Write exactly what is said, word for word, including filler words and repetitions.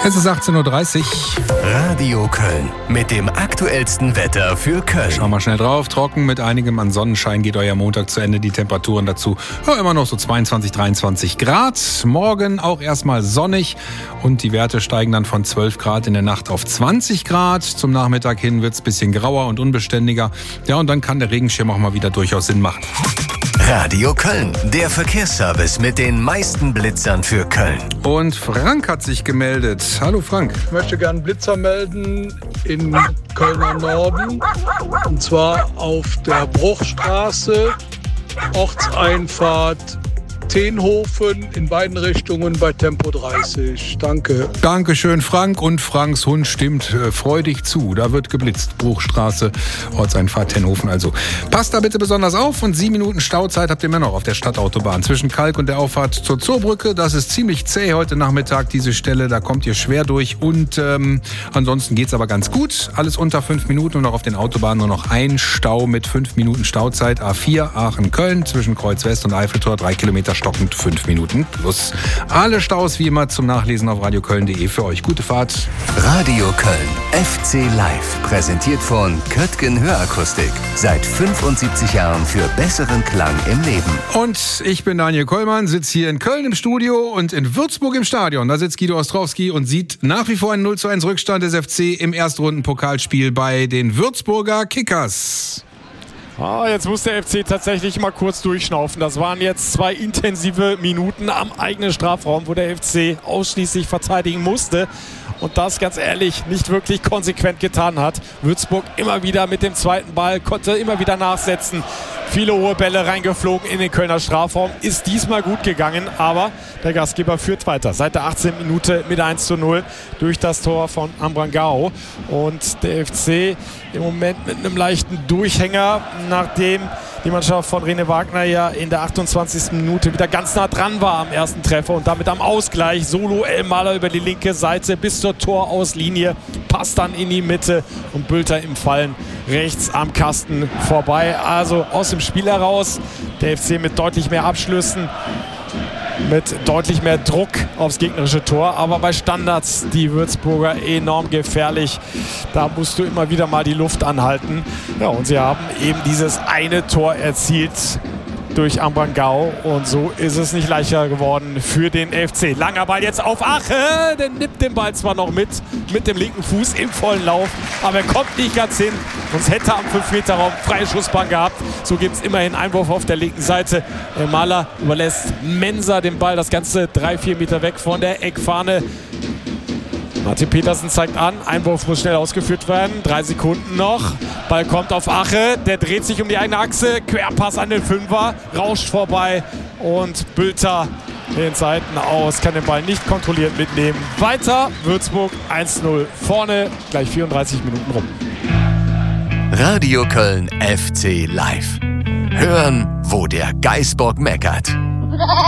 Es ist achtzehn Uhr dreißig. Radio Köln mit dem aktuellsten Wetter für Köln. Schauen wir schnell drauf. Trocken mit einigem an Sonnenschein geht euer Montag zu Ende. Die Temperaturen dazu ja, immer noch so zweiundzwanzig, dreiundzwanzig Grad. Morgen auch erstmal sonnig und die Werte steigen dann von zwölf Grad in der Nacht auf zwanzig Grad. Zum Nachmittag hin wird es ein bisschen grauer und unbeständiger. Ja, und dann kann der Regenschirm auch mal wieder durchaus Sinn machen. Radio Köln, der Verkehrsservice mit den meisten Blitzern für Köln. Und Frank hat sich gemeldet. Hallo Frank. Ich möchte gerne Blitzer melden in Kölner Norden. Und zwar auf der Bruchstraße, Ortseinfahrt Tenhofen in beiden Richtungen bei Tempo dreißig. Danke. Dankeschön, Frank. Und Franks Hund stimmt äh, freudig zu. Da wird geblitzt. Bruchstraße, Ortseinfahrt Tenhofen. Also passt da bitte besonders auf. Und sieben Minuten Stauzeit habt ihr immer noch auf der Stadtautobahn zwischen Kalk und der Auffahrt zur Zoobrücke. Das ist ziemlich zäh heute Nachmittag, diese Stelle. Da kommt ihr schwer durch. Und ähm, ansonsten geht's aber ganz gut. Alles unter fünf Minuten und auch auf den Autobahnen nur noch ein Stau mit fünf Minuten Stauzeit. A vier Aachen-Köln zwischen Kreuz West und Eiffeltor. Drei Kilometer stockend, fünf Minuten plus. Alle Staus wie immer zum Nachlesen auf radioköln punkt de für euch. Gute Fahrt. Radio Köln, F C Live, präsentiert von Köttgen Hörakustik. Seit fünfundsiebzig Jahren für besseren Klang im Leben. Und ich bin Daniel Kollmann, sitze hier in Köln im Studio und in Würzburg im Stadion. Da sitzt Guido Ostrowski und sieht nach wie vor einen null zu eins Rückstand des F C im Erstrunden-Pokalspiel bei den Würzburger Kickers. Ah, jetzt muss der F C tatsächlich mal kurz durchschnaufen. Das waren jetzt zwei intensive Minuten am eigenen Strafraum, wo der F C ausschließlich verteidigen musste und das ganz ehrlich nicht wirklich konsequent getan hat. Würzburg immer wieder mit dem zweiten Ball, konnte immer wieder nachsetzen. Viele hohe Bälle reingeflogen in den Kölner Strafraum. Ist diesmal gut gegangen, aber der Gastgeber führt weiter. Seit der achtzehnten Minute mit eins zu null durch das Tor von Ambrangao. Und der F C im Moment mit einem leichten Durchhänger, nachdem die Mannschaft von Rene Wagner ja in der achtundzwanzigsten Minute wieder ganz nah dran war am ersten Treffer und damit am Ausgleich. Solo Elmaler über die linke Seite bis zur Torauslinie, passt dann in die Mitte und Bülter im Fallen rechts am Kasten vorbei. Also aus dem Spiel heraus der F C mit deutlich mehr Abschlüssen, mit deutlich mehr Druck aufs gegnerische Tor, aber bei Standards die Würzburger enorm gefährlich. Da musst du immer wieder mal die Luft anhalten. Ja, und sie haben eben dieses eine Tor erzielt durch Ambrangao und so ist es nicht leichter geworden für den F C. Langer Ball jetzt auf Ache, der nimmt den Ball zwar noch mit, mit dem linken Fuß im vollen Lauf, aber er kommt nicht ganz hin, sonst hätte er am fünf Meter Raum freie Schussbahn gehabt. So gibt es immerhin Einwurf auf der linken Seite. Der Maler überlässt Mensah den Ball, das Ganze drei, vier Meter weg von der Eckfahne. Martin Petersen zeigt an, Einwurf muss schnell ausgeführt werden, drei Sekunden noch. Ball kommt auf Ache, der dreht sich um die eigene Achse, Querpass an den Fünfer, rauscht vorbei und Bülter den Seiten aus, kann den Ball nicht kontrolliert mitnehmen. Weiter, Würzburg eins zu null vorne, gleich vierunddreißig Minuten rum. Radio Köln F C Live. Hören, wo der Geißbock meckert.